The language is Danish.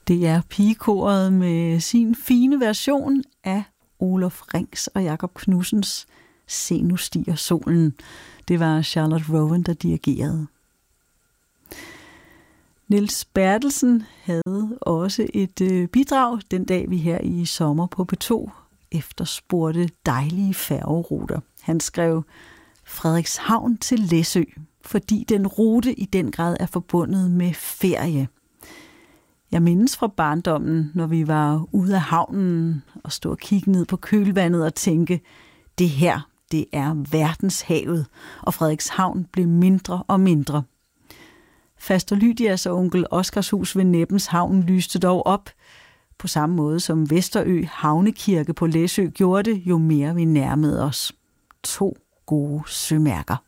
Det er pigekoret med sin fine version af Olaf Rings og Jakob Knudsens Se nu stiger solen. Det var Charlotte Rowan, der dirigerede. Niels Bertelsen havde også et bidrag den dag, vi her i sommer på P2 efterspurgte dejlige færgeruter. Han skrev Frederikshavn til Læsø, fordi den rute i den grad er forbundet med ferie. Jeg mindes fra barndommen, når vi var ude af havnen og stod og kiggede ned på kølvandet og tænke, det her, det er verdenshavet, og Frederikshavn blev mindre og mindre. Faster Lydias og onkel Oskars hus ved Neppens havn lyste dog op, på samme måde som Vesterø Havnekirke på Læsø gjorde det, jo mere vi nærmede os. 2 gode sømærker.